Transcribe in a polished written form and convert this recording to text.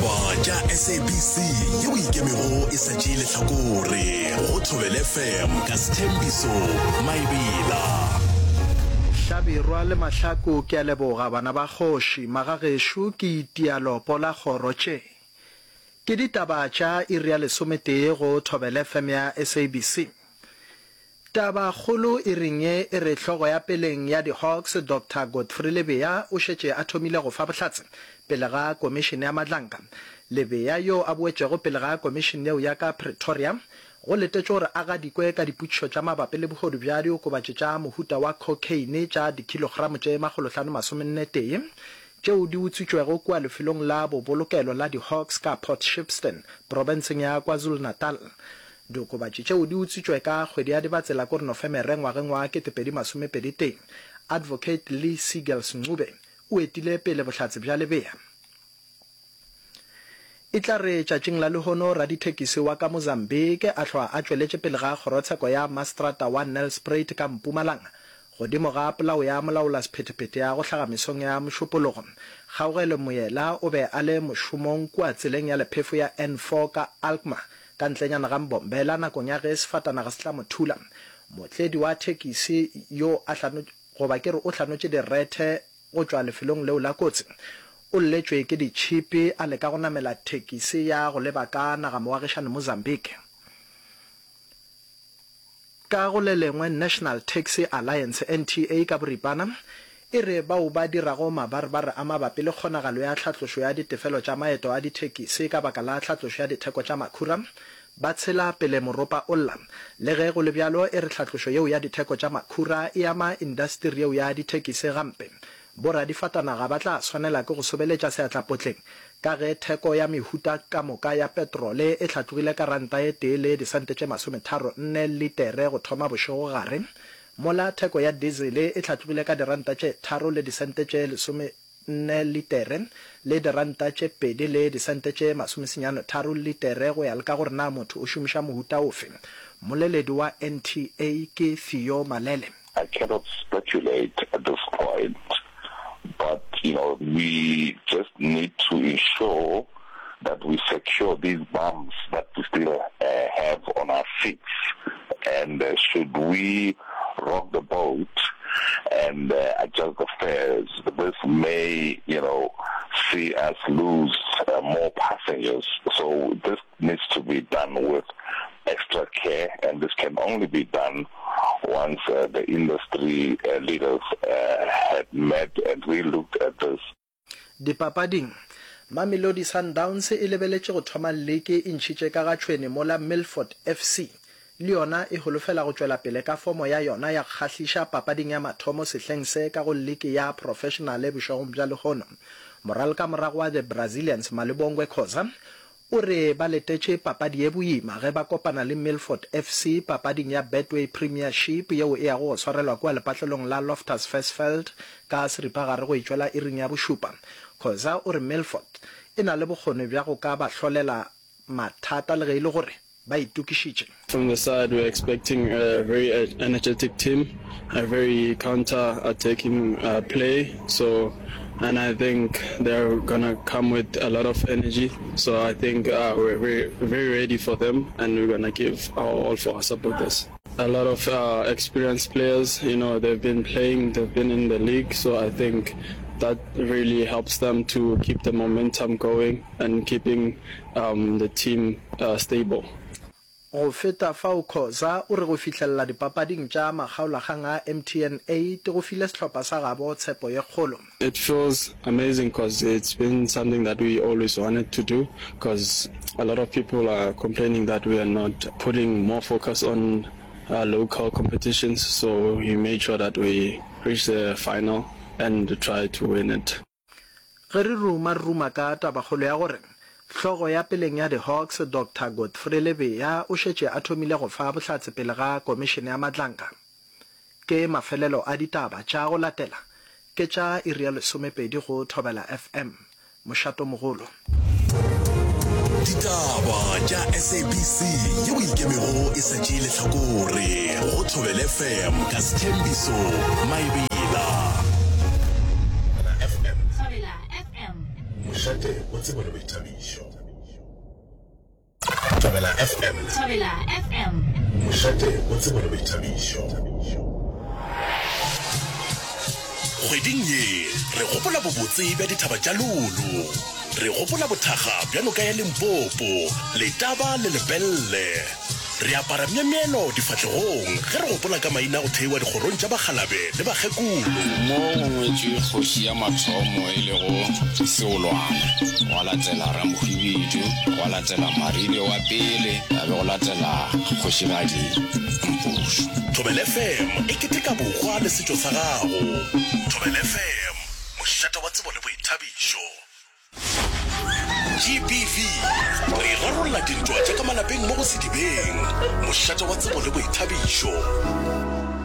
Ditaba tša SABC yeo ikemego e sa tšee lehlakore go Thobela FM ka Sthembiso Maebela. Hlabirwa le Mahlako ke a leboga bana ba kgoši magagešo ke itialo pola kgorotše. Ke ditaba tša iri ya 11 go Thobela FM ya SABC. Taba kgolo e ringe e re hlogo ya peleng ya di-Hawks Dr. Godfrey Lebeya o šetše a thomile go fa bohlatse pele ga komišene ya Madlanka. Lebeya yo a boetšego pele ga komišene yeo ya ka Pretoria go letetše gore a gadikwe ka diputšo tša mabapi le bogodu bja diokobatše tša mohuta wa cocaine tša dikilogramo tše 541 tšeo di utswitšwego kua lefelong la bobolokelo la di-Hawks ka Port Shepstone provinceng ya KwaZulu-Natal. Diokobatše tšeo di utswitšwe ka kgwedi ya dibatsela kore Nofemere ngwageng wa 2020. Advocate Lee Seagulls Ncube o etile pele bohlatse bja Lebeya. E tla re tšatšing la lehono radithekisi wa ka Mozambique a hlwa a tšweletše pele ga kgorotsheko ya Mastrata wa Nelspruit ka Mpumalanga godimo ga polao ya molaola sephetephete ya go hlaga mesong ya mošupologo. Kgaogelo Moyela o be a le mošomong kua tseleng ya lephefo ya N4 ka Alkmaar ka ntlenyana ga Mbombela nakong ya ge sefatanaga se tla mothula. Motledi wa thekisi yo a goba ke re o hlanotše direthe go tšwa lefelong leo la kotsi o lletšwe ke ditšhipi a leka go namela thekisi ya go leba ka nagamoagišane Mozambique. Ka go le lengwe National Taxi Alliance NTA ka boripana e re bao ba dirago mabarabara a mabapi le kgonagalo ya tlhatlošo ya ditefelo tša maeto a dithekisi ka baka la tlhatlošo ya ditheko tša makhura ba tshela pele moropa olla le ge go le bjalo e re tlhatlošo yeo ya ditheko tša makhura e ama industri yeo ya dithekisi gampe. Bora difatanaga ba tla swanela ke go sobeletša seatlapotleng ka ge theko ya mehuta ka moka ya petrole e hlatlogile ka ranta e tee le disente tše 34 litere go thoma bošego gare, mola theko ya diesel e hlatlogile ka diranta tše 3 le disente tše 14 litere le diranta tše 2 le disente tše 93 litere go ya le ka gore na motho o šomiša mohuta ofe. Moleledi wa NTA ke Theo Malele. I cannot speculate at this point. But, we just need to ensure that we secure these bumps that we still have on our seats. And should we rock the boat and adjust the fares, this may, see us lose more passengers. So this needs to be done with extra care, and this can only be done once the industry leaders had met and re-looked at this. Dipapading Mamelodi Sundowns e lebeletše go thoma leke e ntšhitše ka ga tšhwene mola Milford FC le yona e holofela go tšwela pele ka fomo ya yona ya kgahliša papading ya mathomo sehleng se ka go leke ya professional bošegong bja lehono. Moral ka morago wa the Brazilians Malebongwe Khoza o re ba letetše papadi ye boima ge ba kopana le Milford FC papading ya Betway Premiership yeo e ya go swarelwa kwa lepatlelong la Loftus Versfeld ka seripagare go itšwela iring ya bošupa. Khoza o re Milford e na le bokgoni bja go ka ba hlolela mathata le ge ile gore ba itukišitše. From the side, we're expecting a very energetic team, a very counter-attacking play. And I think they're gonna come with a lot of energy. So I think we're very, very ready for them, and we're gonna give our all for our supporters. A lot of experienced players, they've been playing, they've been in the league. So I think that really helps them to keep the momentum going and keeping the team stable. Go feta fao Khoza o re go fihlelela dipapading tša makgaolakgang a MTN8 go file sehlopha sa gabo tshepo ye kgolo. It feels amazing because it's been something that we always wanted to do, because a lot of people are complaining that we are not putting more focus on local competitions, so we made sure that we reach the final and try to win it. Ge re ruma ka tabakgolo ya gore hlogo ya peleng ya di-Hawks Dr. Godfrey Lebeya o šetše a thomile go fa bohlatse pele ga komišene ya Madlanka. Ke mafelelo a ditaba tša go latela ke tša iri ya 12 go Thobela FM mošato mogolo. Ditaba tša SABC yeo ikemego e sa tšee lehlakore go Thobela FM ka Sthembiso Maebela. mošate o tsebo le boithabišo. Thobela FM mošate o tsebo le boithabišo. Kgweding ye re gopola bobotse bja dithaba tša lolo, re gopola bothakga bja noka ya Limpopo, Letaba le Lepelle. Re apara memieno difatlegong ge re gopola ka maina go theiwa dikgorong tša Bakgalabe le Bakgekolo. Mo ngwetše kgoši ya mathomo e lego Seolwana, go latela Ramohwibidu, go latela Marine wa pele, a be go latela Kgošigadi Mpushu. Thobela FM e keteka bokgwa le setšo sa gago. Thobela FM mošate wa tsebo le boithabišo. GBV re rarolla dintwa tša ka malapeng mo go sedibeng, mošate wa tsebo le boithabišo.